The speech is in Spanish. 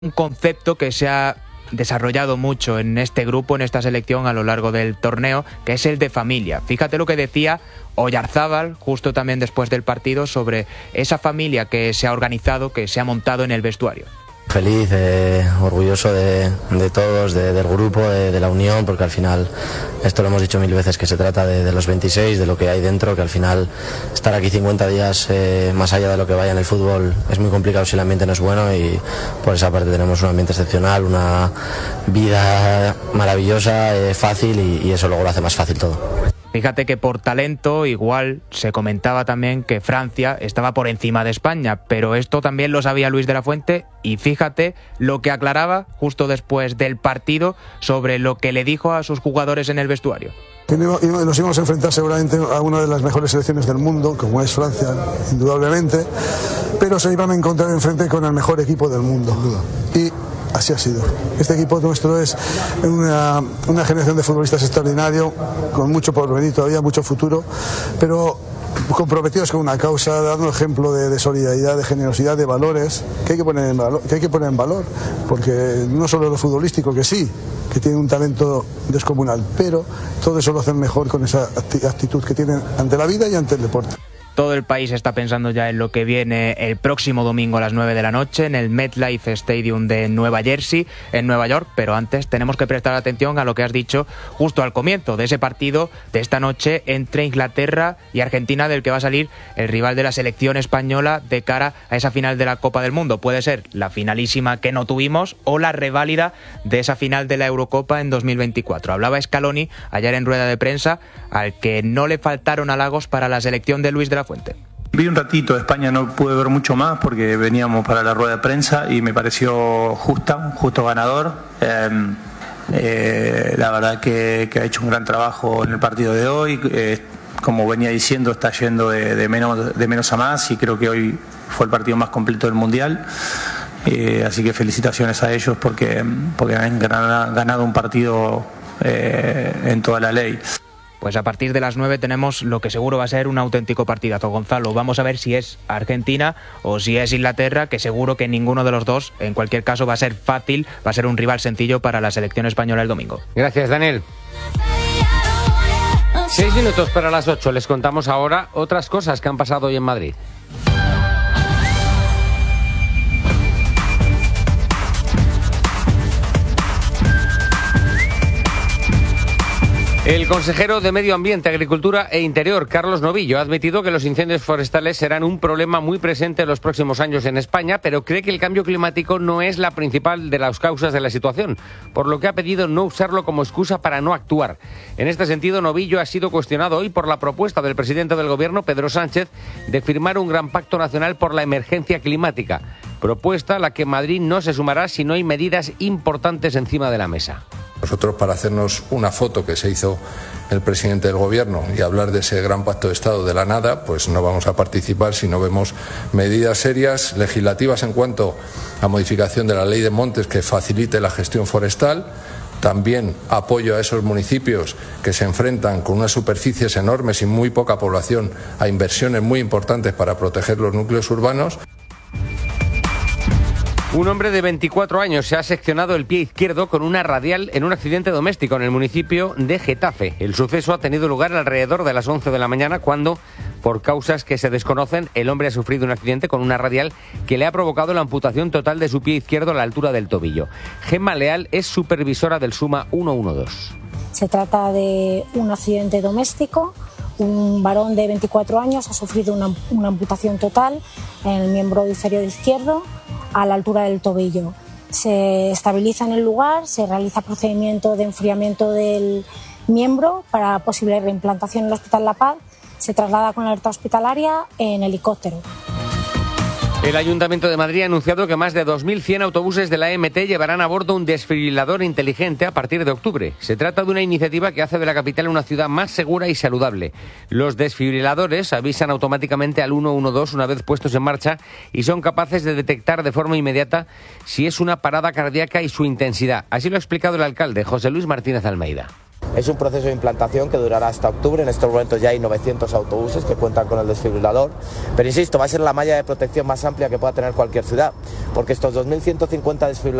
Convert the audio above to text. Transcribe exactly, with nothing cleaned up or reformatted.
Un concepto que se ha desarrollado mucho en este grupo, en esta selección a lo largo del torneo, que es el de familia. Fíjate lo que decía Oyarzábal justo también después del partido sobre esa familia que se ha organizado, que se ha montado en el vestuario. Feliz, eh, orgulloso de, de todos, de, del grupo, de, de la unión, porque al final, esto lo hemos dicho mil veces, que se trata de, de los veintiséis, de lo que hay dentro, que al final estar aquí cincuenta días eh, más allá de lo que vaya en el fútbol es muy complicado si el ambiente no es bueno, y por esa parte tenemos un ambiente excepcional, una vida maravillosa, eh, fácil, y, y eso luego lo hace más fácil todo. Fíjate que por talento igual se comentaba también que Francia estaba por encima de España, pero esto también lo sabía Luis de la Fuente, y fíjate lo que aclaraba justo después del partido sobre lo que le dijo a sus jugadores en el vestuario. Nos íbamos a enfrentar seguramente a una de las mejores selecciones del mundo, como es Francia, indudablemente, pero se iban a encontrar enfrente con el mejor equipo del mundo. Y así ha sido. Este equipo nuestro es una, una generación de futbolistas extraordinario, con mucho porvenir todavía, mucho futuro, pero comprometidos con una causa, dando ejemplo de, de solidaridad, de generosidad, de valores que hay que poner en valor, que hay que poner en valor, porque no solo lo futbolístico, que sí, que tienen un talento descomunal, pero todo eso lo hacen mejor con esa actitud que tienen ante la vida y ante el deporte. Todo el país está pensando ya en lo que viene el próximo domingo a las nueve de la noche en el MetLife Stadium de Nueva Jersey, en Nueva York, pero antes tenemos que prestar atención a lo que has dicho justo al comienzo de ese partido de esta noche entre Inglaterra y Argentina, del que va a salir el rival de la selección española de cara a esa final de la Copa del Mundo. Puede ser la finalísima que no tuvimos o la reválida de esa final de la Eurocopa en dos mil veinticuatro. Hablaba Scaloni ayer en rueda de prensa, al que no le faltaron halagos para la selección de Luis de la Fuente. Vi un ratito de España, no pude ver mucho más porque veníamos para la rueda de prensa y me pareció justa, justo ganador. Eh, eh, la verdad que, que ha hecho un gran trabajo en el partido de hoy. Eh, como venía diciendo, está yendo de, de, menos, de menos a más, y creo que hoy fue el partido más completo del Mundial. Eh, así que felicitaciones a ellos porque, porque han ganado, ganado un partido eh, en toda la ley. Pues a partir de las nueve tenemos lo que seguro va a ser un auténtico partidazo, Gonzalo. Vamos a ver si es Argentina o si es Inglaterra, que seguro que ninguno de los dos, en cualquier caso, va a ser fácil, va a ser un rival sencillo para la selección española el domingo. Gracias, Daniel. Seis minutos para las ocho. Les contamos ahora otras cosas que han pasado hoy en Madrid. El consejero de Medio Ambiente, Agricultura e Interior, Carlos Novillo, ha admitido que los incendios forestales serán un problema muy presente en los próximos años en España, pero cree que el cambio climático no es la principal de las causas de la situación, por lo que ha pedido no usarlo como excusa para no actuar. En este sentido, Novillo ha sido cuestionado hoy por la propuesta del presidente del Gobierno, Pedro Sánchez, de firmar un gran pacto nacional por la emergencia climática, propuesta a la que Madrid no se sumará si no hay medidas importantes encima de la mesa. Nosotros, para hacernos una foto que se hizo el presidente del Gobierno y hablar de ese gran pacto de Estado de la nada, pues no vamos a participar si no vemos medidas serias legislativas en cuanto a modificación de la ley de montes que facilite la gestión forestal. También apoyo a esos municipios que se enfrentan con unas superficies enormes y muy poca población a inversiones muy importantes para proteger los núcleos urbanos. Un hombre de veinticuatro años se ha seccionado el pie izquierdo con una radial en un accidente doméstico en el municipio de Getafe. El suceso ha tenido lugar alrededor de las once de la mañana cuando, por causas que se desconocen, el hombre ha sufrido un accidente con una radial que le ha provocado la amputación total de su pie izquierdo a la altura del tobillo. Gemma Leal es supervisora del SUMA ciento doce. Se trata de un accidente doméstico. Un varón de veinticuatro años ha sufrido una, una amputación total en el miembro inferior izquierdo a la altura del tobillo. Se estabiliza en el lugar, se realiza procedimiento de enfriamiento del miembro para posible reimplantación en el Hospital La Paz. Se traslada con alerta hospitalaria en helicóptero. El Ayuntamiento de Madrid ha anunciado que más de dos mil cien autobuses de la E M T llevarán a bordo un desfibrilador inteligente a partir de octubre. Se trata de una iniciativa que hace de la capital una ciudad más segura y saludable. Los desfibriladores avisan automáticamente al ciento doce una vez puestos en marcha y son capaces de detectar de forma inmediata si es una parada cardíaca y su intensidad. Así lo ha explicado el alcalde, José Luis Martínez Almeida. Es un proceso de implantación que durará hasta octubre. En estos momentos ya hay novecientos autobuses que cuentan con el desfibrilador. Pero insisto, va a ser la malla de protección más amplia que pueda tener cualquier ciudad, porque estos dos mil ciento cincuenta desfibriladores